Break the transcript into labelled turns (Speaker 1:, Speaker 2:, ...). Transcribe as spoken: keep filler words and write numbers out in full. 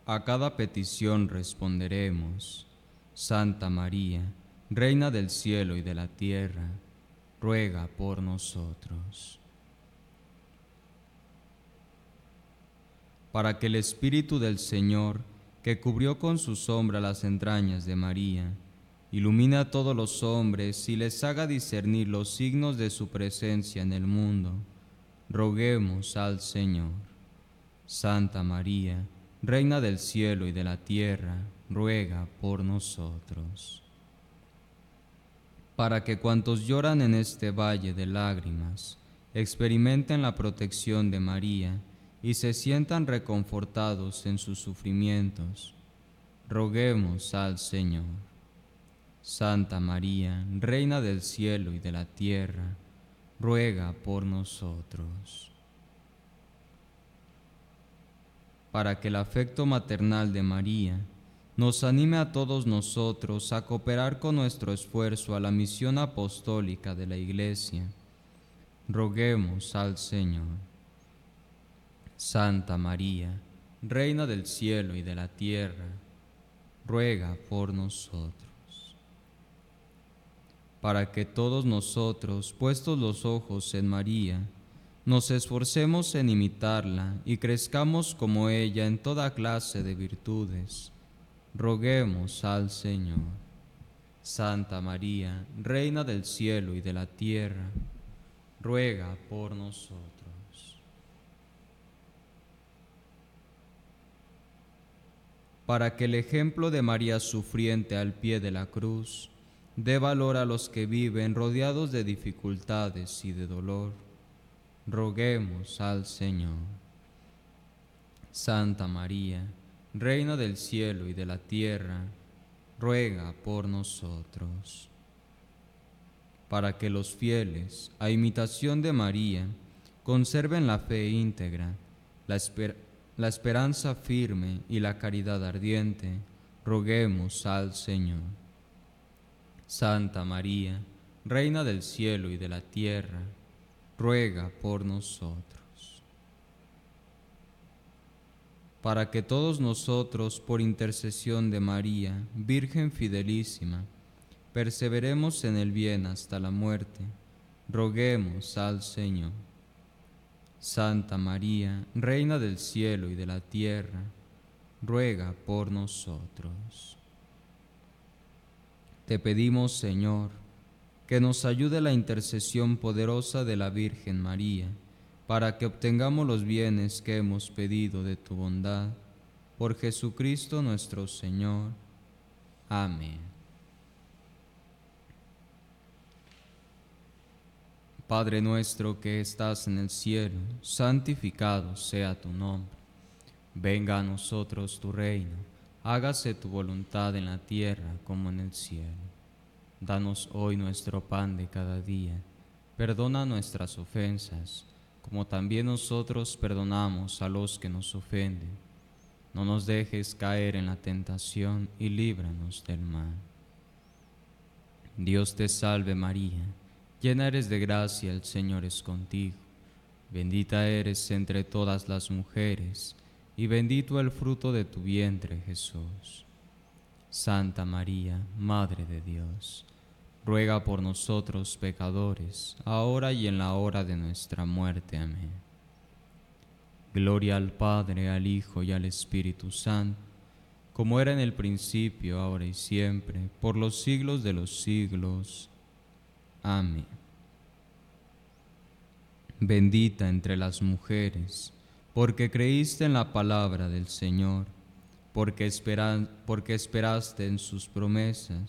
Speaker 1: A cada petición responderemos. Santa María, Reina del cielo y de la tierra, ruega por nosotros. Para que el Espíritu del Señor, que cubrió con su sombra las entrañas de María, ilumine a todos los hombres y les haga discernir los signos de su presencia en el mundo, roguemos al Señor. Santa María, Reina del cielo y de la tierra, ruega por nosotros. Para que cuantos lloran en este valle de lágrimas experimenten la protección de María y se sientan reconfortados en sus sufrimientos, roguemos al Señor. Santa María, Reina del cielo y de la tierra, ruega por nosotros. Para que el afecto maternal de María nos anime a todos nosotros a cooperar con nuestro esfuerzo a la misión apostólica de la Iglesia, roguemos al Señor. Santa María, Reina del cielo y de la tierra, ruega por nosotros. Para que todos nosotros, puestos los ojos en María, nos esforcemos en imitarla y crezcamos como ella en toda clase de virtudes, roguemos al Señor. Santa María, Reina del cielo y de la tierra, ruega por nosotros. Para que el ejemplo de María sufriente al pie de la cruz dé valor a los que viven rodeados de dificultades y de dolor, roguemos al Señor. Santa María, Reina del cielo y de la tierra, ruega por nosotros. Para que los fieles, a imitación de María, conserven la fe íntegra, la, esper la esperanza firme y la caridad ardiente, roguemos al Señor. Santa María, Reina del cielo y de la tierra, ruega por nosotros. Para que todos nosotros, por intercesión de María, Virgen fidelísima, perseveremos en el bien hasta la muerte, roguemos al Señor. Santa María, Reina del cielo y de la tierra, ruega por nosotros. Te pedimos, Señor, que nos ayude la intercesión poderosa de la Virgen María, para que obtengamos los bienes que hemos pedido de tu bondad, por Jesucristo nuestro Señor. Amén. Padre nuestro que estás en el cielo, santificado sea tu nombre. Venga a nosotros tu reino, hágase tu voluntad en la tierra como en el cielo. Danos hoy nuestro pan de cada día, perdona nuestras ofensas, como también nosotros perdonamos a los que nos ofenden. No nos dejes caer en la tentación y líbranos del mal. Dios te salve María, llena eres de gracia, el Señor es contigo. Bendita eres entre todas las mujeres, y bendito el fruto de tu vientre, Jesús. Santa María, Madre de Dios, ruega por nosotros pecadores, ahora y en la hora de nuestra muerte. Amén. Gloria al Padre, al Hijo y al Espíritu Santo, como era en el principio, ahora y siempre, por los siglos de los siglos. Amén. Bendita entre las mujeres, porque creíste en la palabra del Señor, porque, esperan, porque esperaste en sus promesas,